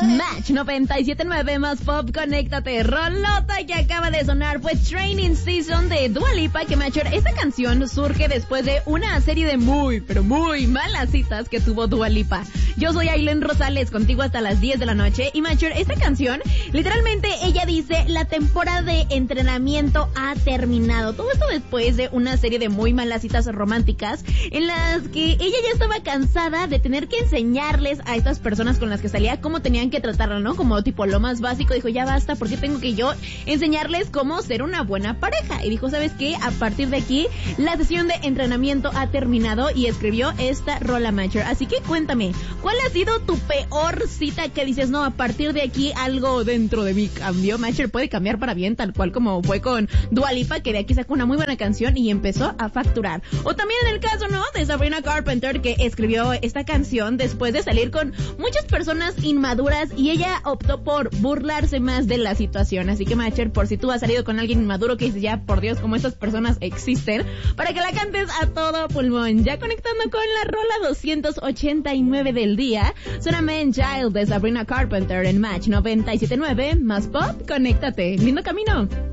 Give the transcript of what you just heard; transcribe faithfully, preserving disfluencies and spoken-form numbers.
Match noventa y siete punto nueve más pop, conéctate. Rolota que acaba de sonar fue Training Season de Dua Lipa, que Matcher, esta canción surge después de una serie de muy, pero muy malas citas que tuvo Dua Lipa. Yo soy Ailen Rosales, contigo hasta las diez de la noche, y Matcher, esta canción, literalmente ella dice, la temporada de entrenamiento ha terminado. Todo esto después de una serie de muy malas citas románticas, en las que ella ya estaba cansada de tener que enseñarles a estas personas con las que salía cómo tenían que tratarla, ¿no? Como tipo lo más básico, dijo, ya basta, ¿por qué tengo que yo enseñarles cómo ser una buena pareja? Y dijo, ¿sabes qué? A partir de aquí, la sesión de entrenamiento ha terminado, y escribió esta rola, Matcher. Así que cuéntame, ¿cuál ha sido tu peor cita que dices, no, a partir de aquí algo dentro de mí cambió? Matcher, puede cambiar para bien, tal cual como fue con Dua Lipa, que de aquí sacó una muy buena canción y empezó a facturar. O también en el caso, ¿no?, de Sabrina Carpenter, que escribió esta canción después de salir con muchas personas inmaduras, y ella optó por burlarse más de la situación. Así que, Matcher, por si tú has salido con alguien inmaduro que dices, ya, por Dios, como estas personas existen, para que la cantes a todo pulmón. Ya conectando con la rola doscientos ochenta y nueve del día, suena Man Child de Sabrina Carpenter en Match noventa y siete punto nueve más pop, conéctate. Lindo camino.